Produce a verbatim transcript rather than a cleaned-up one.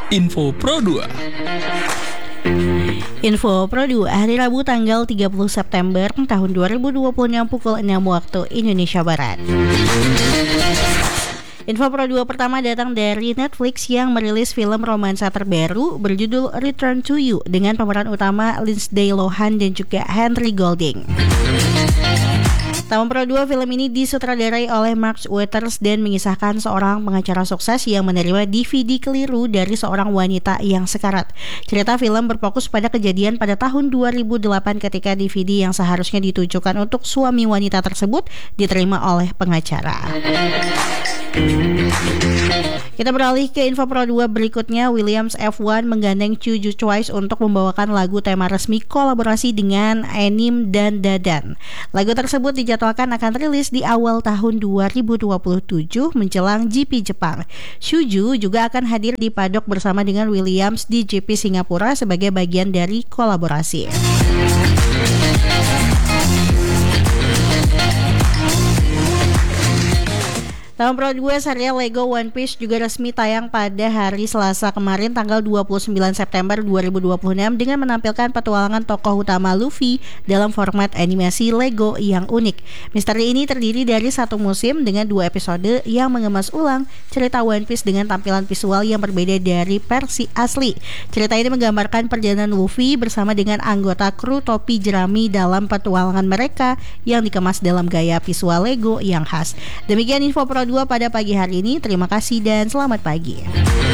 Info Pro dua. Info Pro dua hari Rabu tanggal tiga puluh September tahun dua ribu dua puluh enam pukul enam waktu Indonesia Barat. Info Pro dua pertama datang dari Netflix yang merilis film romansa terbaru berjudul Return to You dengan pemeran utama Lindsay Lohan dan juga Henry Golding. Tahun Pro dua, film ini disutradarai oleh Mark Waters dan mengisahkan seorang pengacara sukses yang menerima D V D keliru dari seorang wanita yang sekarat. Cerita film berfokus pada kejadian pada tahun dua ribu delapan ketika D V D yang seharusnya ditujukan untuk suami wanita tersebut diterima oleh pengacara. Kita beralih ke Info Pro dua berikutnya. Williams F satu menggandeng Chu Ju Choice untuk membawakan lagu tema resmi kolaborasi dengan Enim dan Dadan. Lagu tersebut dijadwalkan akan rilis di awal tahun dua ribu dua puluh tujuh menjelang G P Jepang. Chu Ju juga akan hadir di paddock bersama dengan Williams di G P Singapura sebagai bagian dari kolaborasi. Tahun Pro dua, serial Lego One Piece juga resmi tayang pada hari Selasa kemarin tanggal dua puluh sembilan September dua ribu dua puluh enam dengan menampilkan petualangan tokoh utama Luffy dalam format animasi Lego yang unik. Misteri ini terdiri dari satu musim dengan dua episode yang mengemas ulang cerita One Piece dengan tampilan visual yang berbeda dari versi asli. Cerita ini menggambarkan perjalanan Luffy bersama dengan anggota kru topi jerami dalam petualangan mereka yang dikemas dalam gaya visual Lego yang khas. Demikian Info Pro dua pada pagi hari ini. Terima kasih dan selamat pagi.